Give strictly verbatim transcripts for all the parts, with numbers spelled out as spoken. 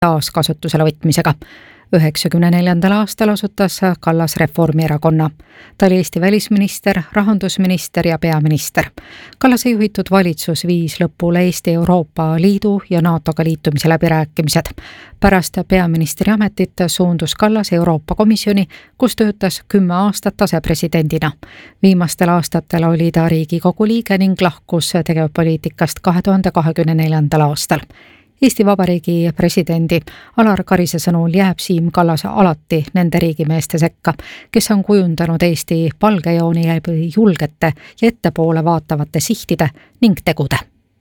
taaskasutusele võtmisega. üheksakümne neljandal aastal asutas Kallas Reformierakonna. Ta oli Eesti välisminister, rahandusminister ja peaminister. Kallase juhitud valitsus viis lõpule Eesti Euroopa Liidu ja NATOga liitumise läbirääkimised. Pärast peaministri ametit suundus Kallas Euroopa Komisjoni, kus töötas kümme aastat asepresidendina. Viimastel aastatel oli ta Riigikogu liige ning lahkus tegevpoliitikast kahe tuhande kahekümne neljandal aastal. Eesti Vabariigi presidendi Alar Karise sõnul jääb Siim Kallas alati nende riigimeeste sekka, kes on kujundanud Eesti palgejooni läbi julgete ja ettepoole vaatavate sihtide ning tegude.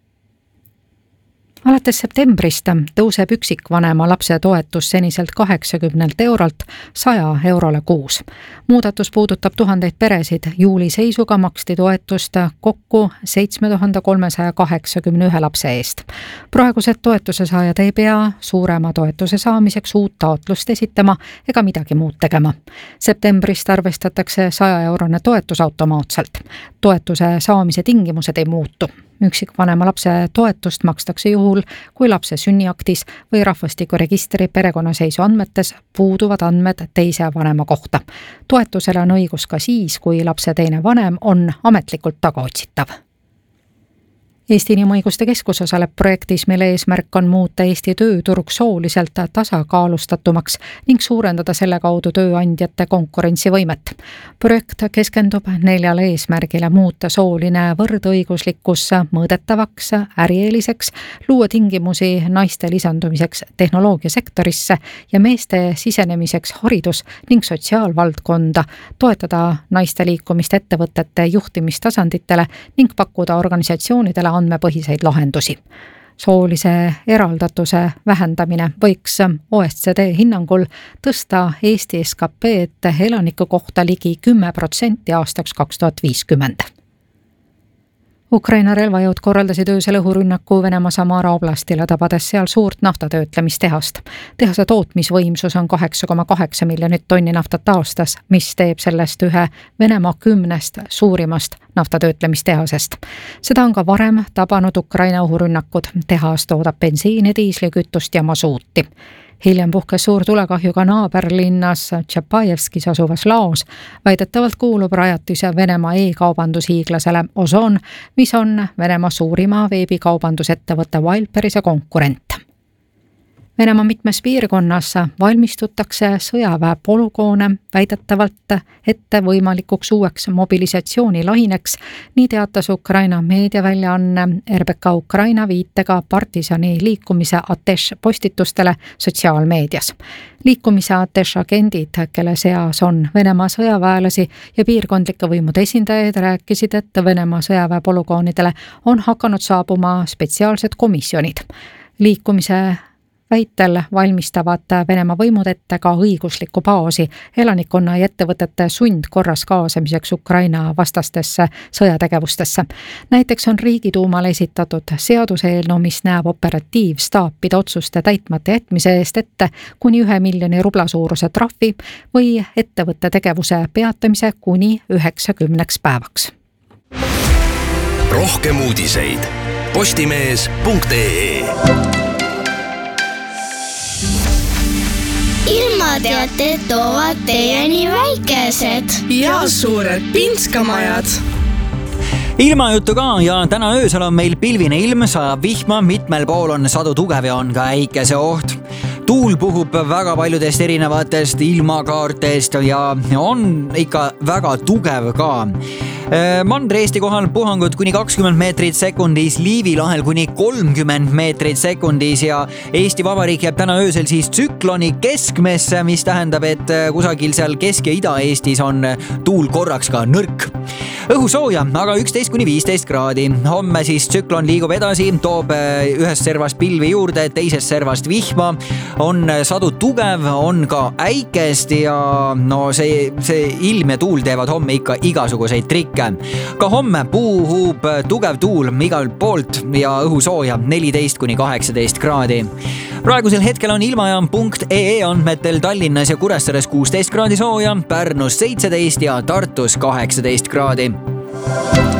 Alates septembrist tõuseb üksikvanema lapse toetus seniselt kaheksakümnelt eurolt saja eurole kuus. Muudatus puudutab tuhandeid peresid. Juuli seisuga maksti toetust kokku seitse tuhat kolmesada kaheksakümmend üks lapse eest. Praegused toetuse saajad ei pea suurema toetuse saamiseks uut taotlust esitama ega midagi muud tegema. Septembrist arvestatakse saja eurone toetus automaatselt. Toetuse saamise tingimused ei muutu. Üksikvanema lapse toetust makstakse juhul, kui lapse sünniaktis või rahvastikuregistri perekonnaseisu andmetes puuduvad andmed teise vanema kohta. Toetusele on õigus ka siis, kui lapse teine vanem on ametlikult tagaotsitav. Eesti Inimõiguste Keskus osaleb projektis, mille eesmärk on muuta Eesti tööturg sooliselt tasakaalustatumaks ning suurendada selle kaudu tööandjate konkurentsivõimet. Projekt keskendub neljale eesmärgile: muuta sooline võrdõiguslikkus mõõdetavaks, ärieeliseks, luua tingimusi naiste lisandumiseks tehnoloogiasektorisse ja meeste sisenemiseks haridus- ning sotsiaalvaldkonda, toetada naiste liikumist ettevõtete juhtimistasanditele ning pakkuda organisatsioonidele andmepõhiseid lahendusi. Soolise eraldatuse vähendamine võiks O E C D hinnangul tõsta Eesti S K P-d elaniku kohta ligi kümme protsenti aastaks kaks tuhat viiskümmend. Ukraina relvajõud korraldasid öösel õhurünnaku Venemaa Samara oblastile, tabades seal suurt naftatöötlemistehast. Tehase tootmisvõimsus on kaheksa koma kaheksa miljonit tonni naftat aastas, mis teeb sellest ühe Venemaa kümnest suurimast naftatöötlemistehasest. Seda on ka varem tabanud Ukraina õhurünnakud. Tehas toodab bensiini, diislikütust ja masuuti. Hiljem puhkes suur tulekahju ka naaberlinnas Tšapajevskis asuvas laos. Väidetavalt kuulub rajatise Venemaa e-kaubandushiiglasele Ozon, mis on Venemaa suurima veebikaubandusettevõtte Wildberrise konkurent. Venemaa mitmes piirkonnas valmistutakse sõjaväe polügoone väidetavalt ette võimalikuks uueks mobilisatsioonilaineks, nii teatas Ukraina meediaväljaanne R B K Ukraina viitega partisani liikumise Ateš postitustele sotsiaalmeedias. Liikumise Ateš agendid, kelle seas on Venemaa sõjaväelasi ja piirkondlike võimude esindajaid, rääkisid, et Venemaa sõjaväe polügoonidele on hakanud saabuma spetsiaalsed komisjonid. Liikumise väitel valmistavad Venemaa võimud ette ka õiguslikku baasi elanikkonna ja ettevõtete sundkorras kaasamiseks Ukraina vastastesse sõjategevustesse. Näiteks on Riigiduumale esitatud seaduseelnõu, mis näeb operatiivstaapide otsuste täitmata jätmise eest ette kuni ühe miljoni rubla suuruse trahvi või ettevõtte tegevuse peatamise kuni üheksakümneks päevaks. Rohkem uudiseid postimees punkt ee. Ilmateated toovad teieni väikesed ja suured pinskamajad. Ilmajuttu ka ja täna öösel on meil pilvine ilm, sajab vihma, mitmel pool on sadu tugev ja on ka äikese oht. Tuul puhub väga paljudest erinevatest ilmakaartest ja on ikka väga tugev ka. Mandri-Eesti kohal puhangud kuni kakskümmend meetrit sekundis, Liivi lahel kuni kolmkümmend meetrit sekundis ja Eesti Vabariik jääb täna öösel siis tsükloni keskmesse, mis tähendab, et kusagil seal Kesk- ja Ida-Eestis on tuul korraks ka nõrk. Õhu sooja, aga üksteist kuni viisteist kraadi. Homme siis tsüklon liigub edasi, toob ühest servast pilvi juurde, teisest servast vihma, on sadu tugev, on ka äikest ja no see, see ilm ja tuul teevad homme ikka igasuguseid trikke. Ka homme puhub tugev tuul igalt poolt ja õhu sooja neliteist kuni kaheksateist kraadi. Praegusel hetkel on ilmajaam punkt ee andmetel Tallinnas ja Kuressaares kuusteist kraadi sooja, Pärnus seitseteist ja Tartus kaheksateist kraadi.